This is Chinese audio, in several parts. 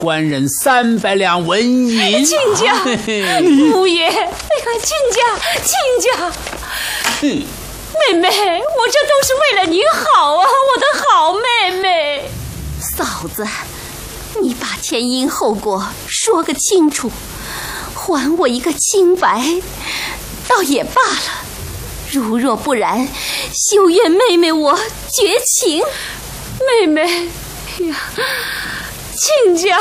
官人300两纹银。 亲家，姑爷，亲家，妹妹，我这都是为了您好啊，我的好妹妹。 嫂子，你把前因后果说个清楚，还我一个清白，倒也罢了。如若不然，休怨妹妹我绝情。 妹妹呀，亲家，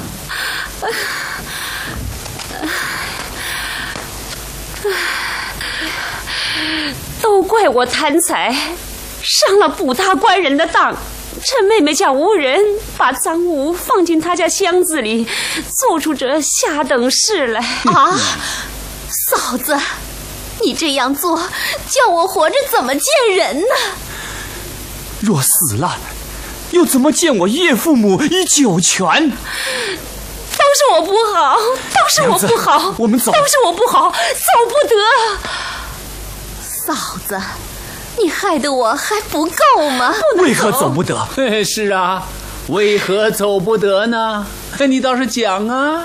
都怪我贪财，上了卜大官人的当，趁妹妹家无人，把赃物放进他家箱子里，做出这下等事来啊！嫂子，你这样做，叫我活着怎么见人呢？ 若死了，又怎么见我叶父母以九泉？ 都是我不好，都是我不好， 我们走， 都是我不好，走不得。 嫂子，你害得我还不够吗？ 为何走不得？ 是啊，为何走不得呢？你倒是讲啊！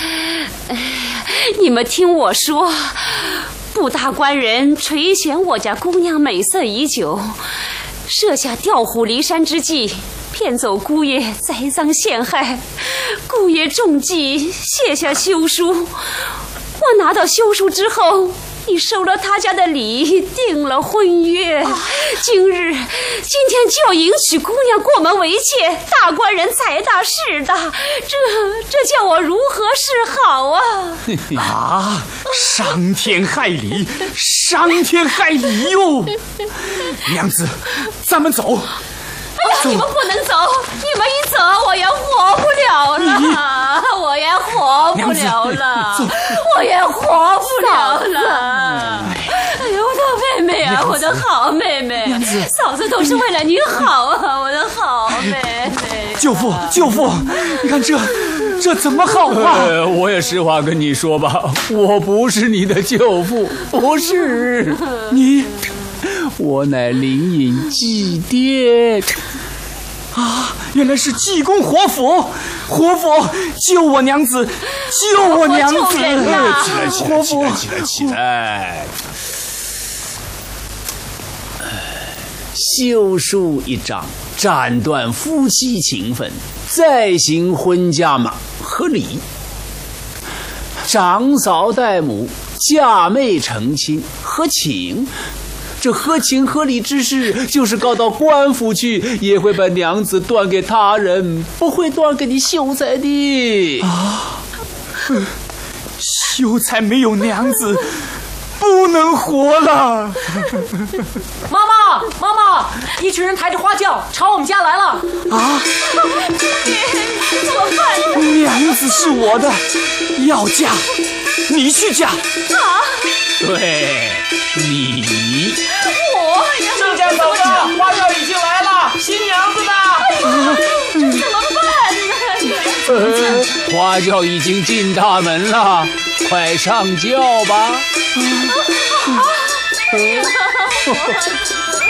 你们听我说，卜大官人垂涎我家姑娘美色已久，设下调虎离山之计，骗走姑爷，栽赃陷害。姑爷中计，写下休书。我拿到休书之后，你收了他家的礼，定了婚约。今天就要迎娶姑娘过门为妾，大官人财大势大，这叫我如何是好啊？ 啊！伤天害理，伤天害理哟！娘子，咱们走。 哎呀，你们不能走！你们一走，我也活不了了，我也活不了了，我也活不了了。哎呦，我的妹妹啊，我的好妹妹，嫂子都是为了您好啊，我的好妹妹。 舅父，你看这怎么好啊？ 我也实话跟你说吧，我不是你的舅父，不是你。 我乃灵隐祭奠啊！原来是济公活佛，救我娘子，救我娘子！ 起来！休书一张，斩断夫妻情分，再行婚嫁嘛，合理。长嫂带母，嫁妹成亲，合情。这合情合理之事，就是告到官府去，也会把娘子断给他人，不会断给你秀才的啊！秀才没有娘子，不能活了。 妈妈，一群人抬着花轿朝我们家来了。 啊！ 怎么办？ 娘子是我的，要嫁，你去嫁。 啊！ 对，你。 盛家嫂子，花轿已经来了，新娘子呢？ 这怎么办呢？ 花轿已经进大门了，快上轿吧。